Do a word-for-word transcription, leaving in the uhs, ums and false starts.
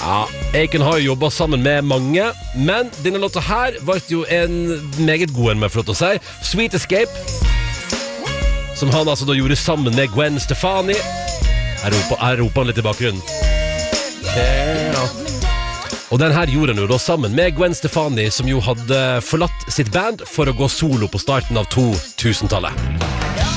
Ja, Akon har jo jobbet sammen med mange, men denne låta her var jo en meget god en, med flott å si. Sweet Escape, som han altså da gjorde sammen med Gwen Stefani. Jeg roper, jeg roper han litt i bakgrunnen. Ja. Og den her gjorde han jo da sammen med Gwen Stefani, som jo hadde forlatt sitt band for å gå solo på starten av to tusentallet.